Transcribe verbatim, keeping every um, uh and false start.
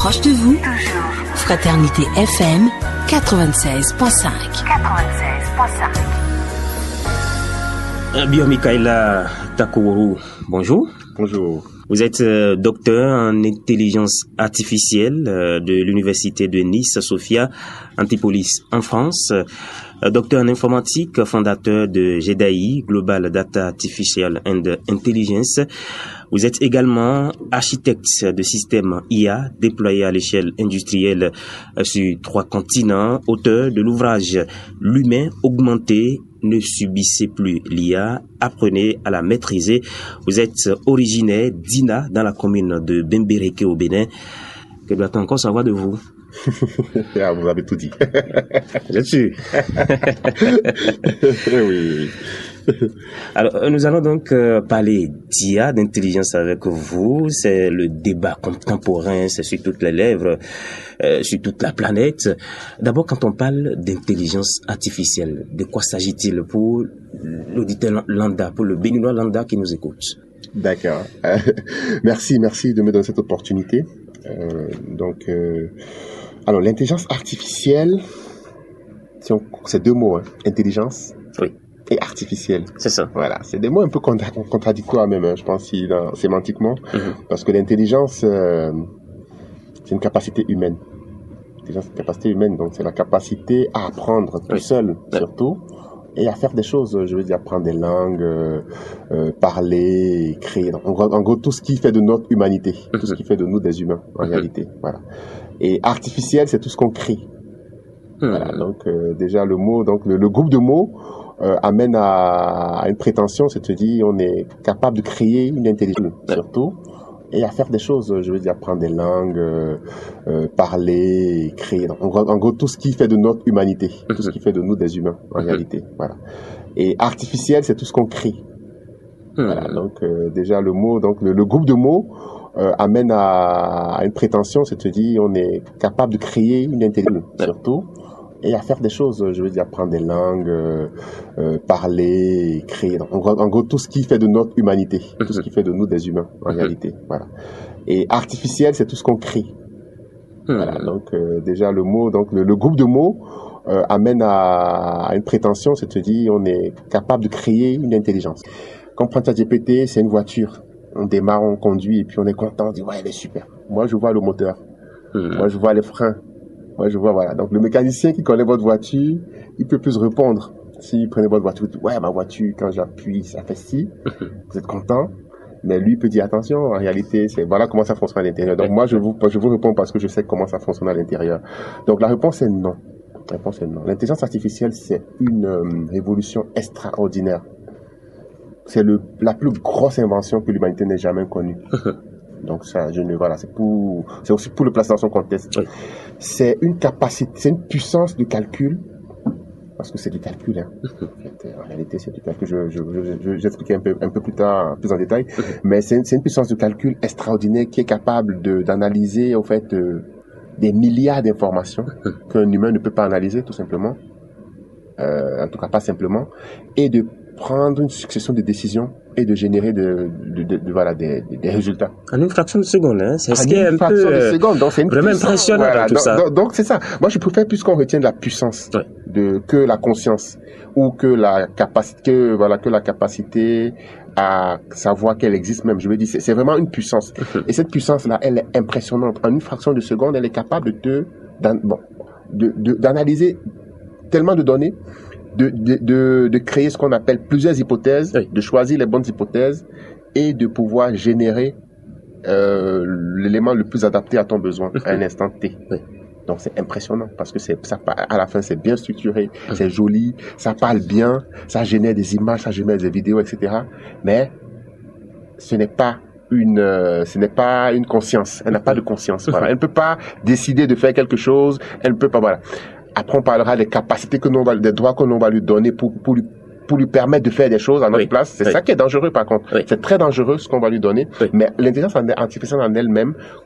proche de vous. Toujours. Fraternité F M quatre-vingt-seize virgule cinq. quatre-vingt-seize virgule cinq. Bien, Mikaela Takuru, bonjour. Bonjour. Vous êtes euh, docteur en intelligence artificielle euh, de l'université de Nice, Sophia Antipolis en France. Euh, docteur en informatique, fondateur de G D A I, Global Data Artificial and Intelligence. Vous êtes également architecte de systèmes I A déployés à l'échelle industrielle euh, sur trois continents, auteur de l'ouvrage L'humain augmenté ne subissez plus l'I A, apprenez à la maîtriser. Vous êtes originaire d'Ina, dans la commune de Bembereke au Bénin. Que doit-on encore savoir de vous? Ah, vous avez tout dit. Vous êtes sûr? Oui. Alors, nous allons donc euh, parler d'I A, d'intelligence avec vous. C'est le débat contemporain, c'est sur toutes les lèvres, euh, sur toute la planète. D'abord, quand on parle d'intelligence artificielle, de quoi s'agit-il pour l'auditeur lambda, pour le béninois lambda qui nous écoute? D'accord. Euh, merci, merci de me donner cette opportunité. Euh, donc, euh, alors, l'intelligence artificielle, si on, c'est deux mots, hein, intelligence. Oui. Et artificielle. C'est ça. Voilà, c'est des mots un peu contra- contradictoires même, hein, je pense, si, dans, sémantiquement, Mm-hmm. parce que l'intelligence, euh, c'est une capacité humaine. L'intelligence, c'est une capacité humaine, donc c'est la capacité à apprendre tout Oui. seul, Oui. surtout, et à faire des choses, je veux dire, apprendre des langues, euh, euh, parler, écrire. En gros, en gros, tout ce qui fait de notre humanité, Mm-hmm. tout ce qui fait de nous des humains, en Mm-hmm. réalité. Voilà. Et artificiel, c'est tout ce qu'on crée. Mm-hmm. Voilà, donc euh, déjà le mot, donc le, le groupe de mots euh, amène à, à une prétention, c'est de se dire on est capable de créer une intelligence surtout et à faire des choses, je veux dire apprendre des langues, euh, euh, parler, écrire. En gros, en gros, tout ce qui fait de notre humanité, tout ce qui fait de nous des humains en réalité. Voilà. Et artificiel, c'est tout ce qu'on crée. Voilà, donc euh, déjà le mot, donc le, le groupe de mots euh, amène à, à une prétention, c'est de se dire on est capable de créer une intelligence surtout et à faire des choses, je veux dire apprendre des langues, euh, euh, parler, écrire. En gros, en gros, tout ce qui fait de notre humanité, tout ce qui fait de nous des humains en réalité. Voilà. Et artificiel, c'est tout ce qu'on crée. Voilà, donc euh, déjà le mot, donc le, le groupe de mots euh, amène à, à une prétention, c'est de se dire on est capable de créer une intelligence. Quand on prend ChatGPT, c'est une voiture. On démarre, on conduit et puis on est content, on dit ouais, elle est super. Moi, je vois le moteur. Mm-hmm. Moi, je vois les freins. Moi, je vois, voilà. Donc, le mécanicien qui connaît votre voiture, il peut plus répondre. S'il prenait votre voiture, il dit, ouais, ma voiture, quand j'appuie, ça fait ci. Vous êtes content. Mais lui, il peut dire, attention, en réalité, c'est, voilà comment ça fonctionne à l'intérieur. Donc, moi, je vous, je vous réponds parce que je sais comment ça fonctionne à l'intérieur. Donc, la réponse est non. La réponse est non. L'intelligence artificielle, c'est une euh, révolution extraordinaire. C'est le, la plus grosse invention que l'humanité n'ait jamais connue. Donc ça, je ne, voilà, c'est pour, c'est aussi pour le placer dans son contexte. Oui. C'est une capacité, c'est une puissance de calcul, parce que c'est du calcul, hein. En fait, en réalité, c'est du calcul. Je, je, je, je, j'expliquerai un peu, un peu plus tard, plus en détail. Mais c'est une, c'est une puissance de calcul extraordinaire qui est capable de, d'analyser, en fait, euh, des milliards d'informations qu'un humain ne peut pas analyser, tout simplement. Euh, en tout cas, pas simplement. Et de prendre une succession de décisions et de générer de, de, de, de voilà des, des résultats. En une fraction de seconde, hein. C'est en ce qui est un peu de seconde. Donc c'est une vraiment impressionnant, voilà. tout donc, ça. Donc, donc c'est ça. Moi je préfère plus qu'on retienne la puissance Ouais. de que la conscience ou que la capacité que, voilà que la capacité à savoir qu'elle existe même. Je veux dire c'est, c'est vraiment une puissance. Et cette puissance là, elle est impressionnante. En une fraction de seconde, elle est capable de d'an, bon de, de d'analyser tellement de données. De, de, de, de créer ce qu'on appelle plusieurs hypothèses, Oui. de choisir les bonnes hypothèses et de pouvoir générer euh, l'élément le plus adapté à ton besoin à un instant T. Oui. Donc c'est impressionnant parce que c'est ça à la fin c'est bien structuré, c'est joli, ça parle bien, ça génère des images, ça génère des vidéos, et cetera. Mais ce n'est pas une, euh, ce n'est pas une conscience. Elle n'a pas de conscience. Voilà. Elle ne peut pas décider de faire quelque chose. Elle ne peut pas. Voilà. Après, on parlera des capacités que l'on va, des droits que l'on va lui donner pour, pour lui, pour lui permettre de faire des choses à notre Oui. place. C'est Oui. ça qui est dangereux, par contre. Oui. C'est très dangereux ce qu'on va lui donner. Oui. Mais l'intelligence artificielle en elle-même